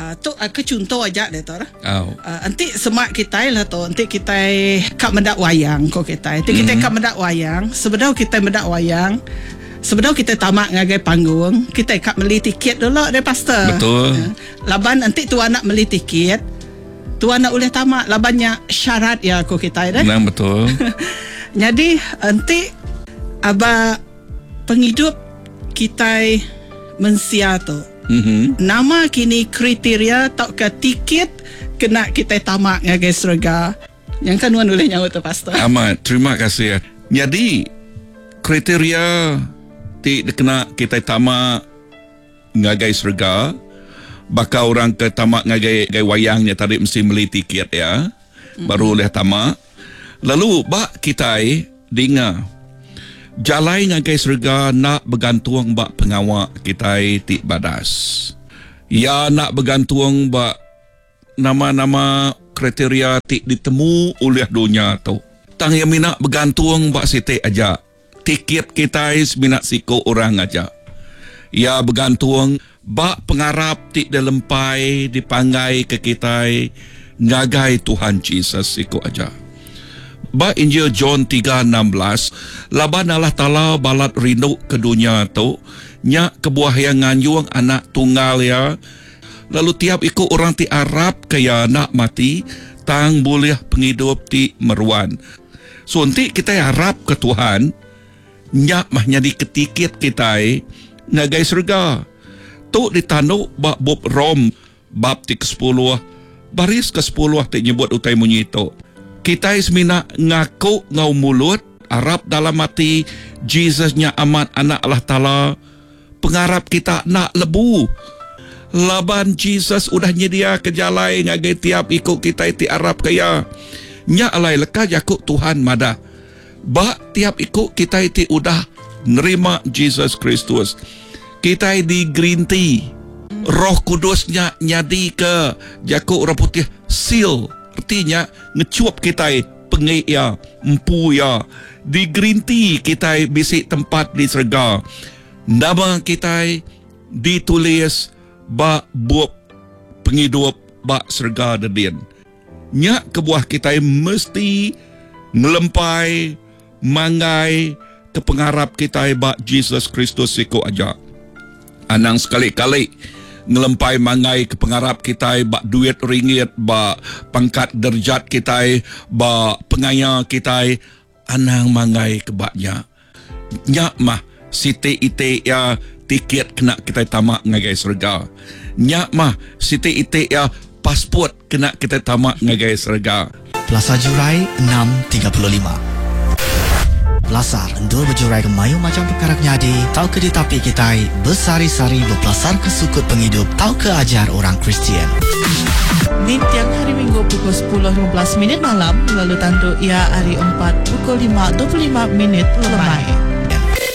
tu contoh aja deh tu lah. Nanti semak kita lah tu. Nanti kita kat mendak wayang ko kita. Nanti kita kat mendak wayang. Sebenarnya kita mendak wayang. Sebenarnya kita tamak ngagai panggung. Kita kat beli tiket dulu deh pastor. Betul. Laban nanti tuan nak beli tiket. Tuan nak boleh tamak. Labannya syarat ya ko kita deh. Nah, betul. Jadi nanti aba penghidup kita mensia tu. Nama kini kriteria tak ke tiket kena kita tamak ngagai surga. Yang kan wan boleh nyawa tu pastor. Amat, terima kasih. Jadi kriteria kena kita tamak ngagai surga. Baka orang ke tamak ngagai wayangnya tadi mesti beli tiket ya. Baru boleh tamak. Lalu bak kita dengar jalai ngagai surga nak bergantung bak pengawak kita ti badas. Ya nak bergantung bak nama-nama kriteria ti ditemu oleh dunia tu. Tang yang minat bergantung bak siti aja. Tiket kita minat siko orang aja. Ya bergantung bak pengarap ti dalempai dipangai ke kita ngagai Tuhan Yesus siko aja. Ba Injil John 3:16 laban Allah Ta'ala balat rindu ke dunia tu nya kebuahayangan yuang anak tunggal ya. Lalu tiap ikut orang ti Arab kaya nak mati tang boleh penghidup ti meruan. So nanti kita harap ke Tuhan nya mah nyadi ketiket kita ngagai surga. Tu ditanduk bab Bob Rom bab ti ke-10 baris ke-10 ti nyebut utai munyi tu. Kita ismina ngaku ngau mulut Arab dalam hati Jesusnya amat anak Allah Ta'ala. Pengarap kita nak lebu. Laban Jesus udah nyedia kejalai ngagai tiap ikut kita iti Arab kaya. Nya alai leka jakuk Tuhan mada. Ba tiap ikut kita iti udah nerima Jesus Kristus. Kita di green tea. Roh Kudusnya nyadi ke jakuk orang putih seal. Artinya ngecuap kita pengai ya, empu ya. Di green tea kita bisik tempat di surga. Nama kita ditulis bak buat penghidup bak surga dedin. Nya kebuah kita mesti ngelempai mangai ke pengarap kita bak Jesus Kristus siku aja. Anang sekali-kali ngelempai mangai ke pengarap kita bak duit ringgit, bak pangkat derjat kita, bak pengaya kita, anang mangai ke baknya. Nyak mah siti ite ya tiket kena kita tamak ngagai surga. Nyak mah siti ite ya pasport kena kita tamak ngagai surga. Plaza Jurai 635. Belasar endul berjurai ke mayu macam perkara nyadi. Tau ke ditapi kita bersari-sari berpelasar ke sukut penghidup. Tau ke ajar orang Kristian. Di tiang hari Minggu pukul 10.15 malam. Lalu tantu ia hari 4 pukul 5.25 lemai.